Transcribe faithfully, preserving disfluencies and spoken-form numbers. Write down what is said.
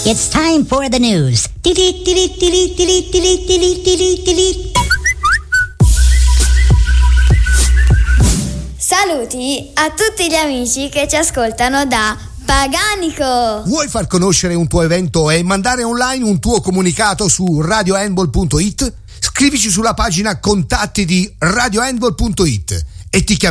It's time for the news. Saluti a tutti gli amici che ci ascoltano da Paganico. Vuoi far conoscere un tuo evento e mandare online un tuo comunicato su radio handball punto it? Scrivici sulla pagina contatti di radio handball punto it e ti chiamiamo